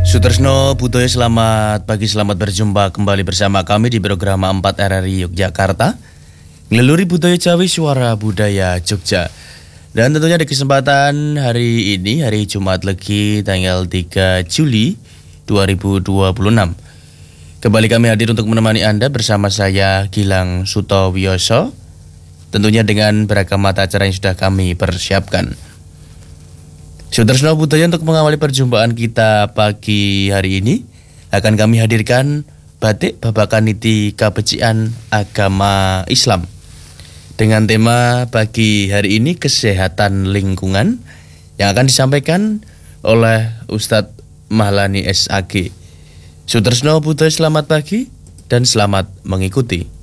Sutresno Butoyo, selamat pagi, selamat berjumpa kembali bersama kami di program 4 RRI Yogyakarta. Ngeleluri Butoyo Jawi, suara budaya Jogja. Dan tentunya di kesempatan hari ini, hari Jumat Legi tanggal 3 Juli 2026. Kembali kami hadir untuk menemani Anda bersama saya Gilang Sutowiyoso. Tentunya dengan beragam mata acara yang sudah kami persiapkan. Sutresno Butoyo, untuk mengawali perjumpaan kita pagi hari ini akan kami hadirkan batik babakan niti kabecikan agama Islam dengan tema pagi hari ini kesehatan lingkungan yang akan disampaikan oleh Ustadz Mahlani SAG. Sutresno Butoyo, selamat pagi dan selamat mengikuti.